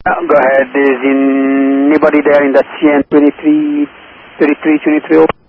Go ahead. Is anybody there in that CN 23, 23, 23?